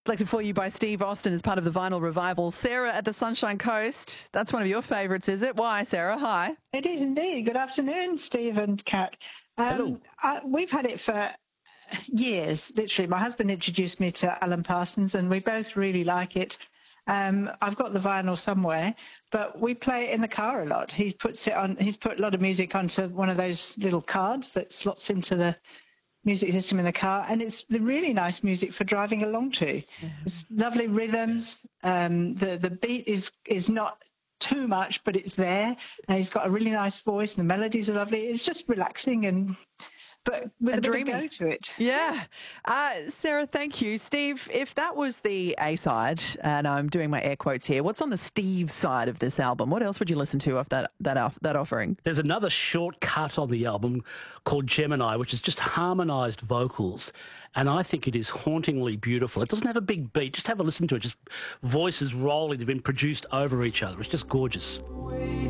Selected for you by Steve Austin as part of the vinyl revival. Sarah at the Sunshine Coast. That's one of your favourites, is it? Why, Sarah? Hi. It is indeed. Good afternoon, Steve and Kat. Hello. We've had it for years, literally. My husband introduced me to Alan Parsons, and we both really like it. I've got the vinyl somewhere, but we play it in the car a lot. He's put a lot of music onto one of those little cards that slots into the music system in the car, and it's the really nice music for driving along to. Yeah. It's lovely rhythms. The beat is not too much, but it's there. And he's got a really nice voice, and the melodies are lovely. It's just relaxing but with a bit of go to it. Yeah. Sarah, thank you. Steve, if that was the A-side, and I'm doing my air quotes here, what's on the Steve side of this album? What else would you listen to off that offering? There's another short cut on the album called Gemini, which is just harmonised vocals, and I think it is hauntingly beautiful. It doesn't have a big beat. Just have a listen to it. Just voices rolling. They've been produced over each other. It's just gorgeous.